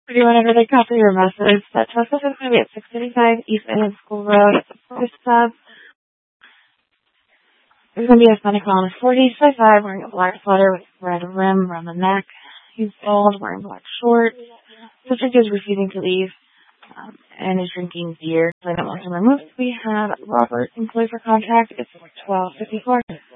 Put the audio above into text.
Do you want to copy your message? That Tesla is going to be at 635 East End School Road. It's a first sub. There's going to be a Sonic on 40-5, wearing a black sweater with red rim around the neck. He's bald, wearing black shorts. Subject is refusing to leave and is drinking beer. So I don't want him removed. We have Robert employed for contact. It's 12:54.